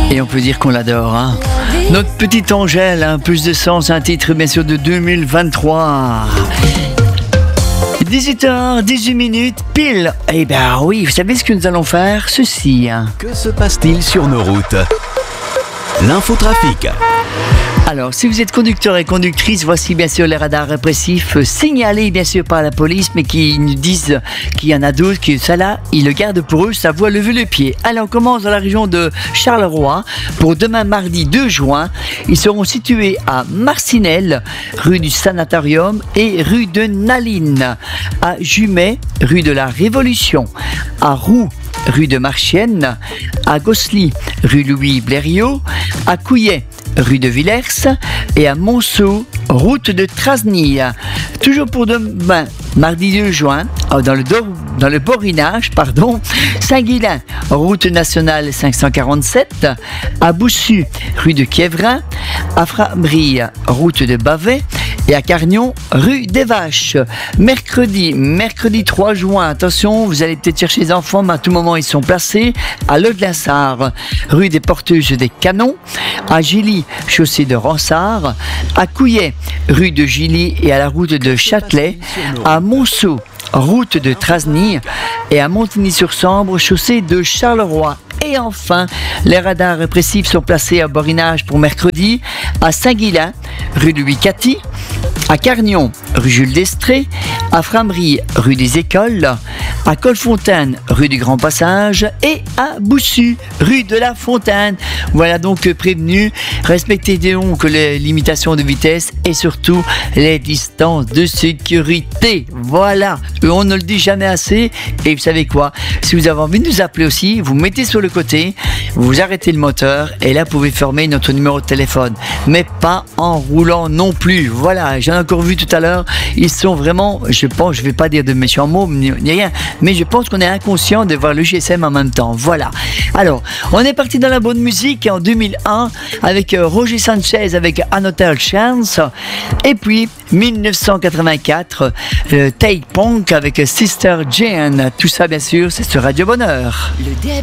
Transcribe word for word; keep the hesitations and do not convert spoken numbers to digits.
Et on peut dire qu'on l'adore, hein. Notre petite Angèle, hein, plus de sens, un titre bien sûr de deux mille vingt-trois. dix-huit heures dix-huit minutes pile. Eh ben oui, vous savez ce que nous allons faire? Ceci. Hein. Que se passe-t-il sur nos routes? L'infotrafic. Alors, si vous êtes conducteur et conductrice, voici bien sûr les radars répressifs euh, signalés bien sûr par la police, mais qui nous disent qu'il y en a d'autres, que ça là, ils le gardent pour eux, ça voit lever le pied. Alors, on commence dans la région de Charleroi pour demain mardi deux juin. Ils seront situés à Marcinelle, rue du Sanatorium et rue de Naline, à Jumet, rue de la Révolution, à Roux, rue de Marchienne, à Gossely, rue Louis Blériot, à Couillet, rue de Villers et à Monceau, route de Trasny. Toujours pour demain, mardi deux juin, dans le, dans le Borinage, pardon, Saint-Guilain, route nationale cinq cent quarante-sept, à Boussu, rue de Quiévrin, à Frabry, route de Bavet, et à Carnion, rue des Vaches. Mercredi, mercredi trois juin, attention, vous allez peut-être chercher les enfants, mais à tout moment ils sont placés à Leuglin-Sard, rue des Porteuses des Canons, à Gilly, chaussée de Ronsard, à Couillet, rue de Gilly et à la route de Châtelet, à Monceau, route de Trasny et à Montigny-sur-Sambre, chaussée de Charleroi. Et enfin, les radars répressifs sont placés à Borinage pour mercredi, à Saint-Guilain, rue Louis Cathy, à Carnion, rue Jules d'Estrée, à Framery, rue des Écoles, à Colfontaine, rue du Grand Passage et à Boussu, rue de la Fontaine. Voilà donc prévenu, respectez donc les limitations de vitesse et surtout les distances de sécurité. Voilà, on ne le dit jamais assez. Et vous savez quoi, si vous avez envie de nous appeler aussi, vous mettez sur le côté, vous arrêtez le moteur et là vous pouvez former notre numéro de téléphone, mais pas en roulant non plus. Voilà, j'en ai encore vu tout à l'heure, ils sont vraiment, je pense, je vais pas dire de méchants mots ni rien, mais je pense qu'on est inconscient de voir le G S M en même temps. Voilà. Alors, on est parti dans la bonne musique en deux mille un avec Roger Sanchez avec An Hotel Chance, et puis dix-neuf cent quatre-vingt-quatre euh, Take Punk avec Sister Jane. Tout ça bien sûr, c'est sur Radio Bonheur. Le